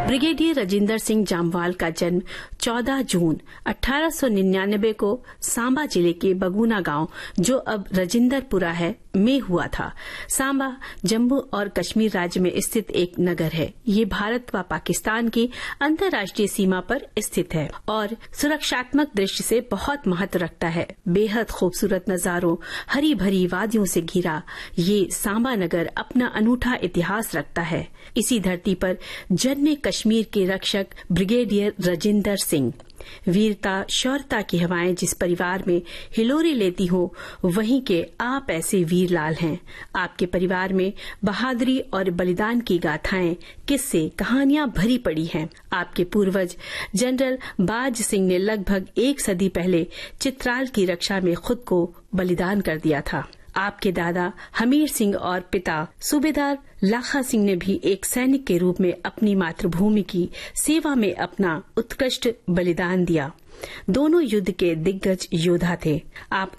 Brigadier Rajinder Singh Jammwal का जन्म 14 जून 1899 को सांबा जिले के बगुना गांव, जो अब राजिंदरपुरा है, में हुआ था। सांबा जम्मू और कश्मीर राज्य में स्थित एक नगर है। ये भारत व पाकिस्तान की अंतर्राष्ट्रीय सीमा पर स्थित है और सुरक्षात्मक दृष्टि से बहुत महत्व रखता है। बेहद खूबसूरत नजारों, हरी भरी वादियों से घिरा ये सांबा नगर अपना अनूठा इतिहास रखता है। इसी धरती पर जन्मे कश्मीर के रक्षक ब्रिगेडियर राजिंदर सिंह। वीरता शौर्यता की हवाएं जिस परिवार में हिलोरे लेती हो, वहीं के आप ऐसे वीर लाल हैं। आपके परिवार में बहादुरी और बलिदान की गाथाएं, किस्से, कहानियां भरी पड़ी हैं। आपके पूर्वज जनरल बाज सिंह ने लगभग 1 सदी पहले चित्राल की रक्षा में खुद को बलिदान कर दिया था। आपके दादा हमीर सिंह और पिता सूबेदार लाखा सिंह ने भी एक सैनिक के रूप में अपनी मातृभूमि की सेवा में अपना उत्कृष्ट बलिदान दिया। दोनों युद्ध के दिग्गज योद्धा थे। आप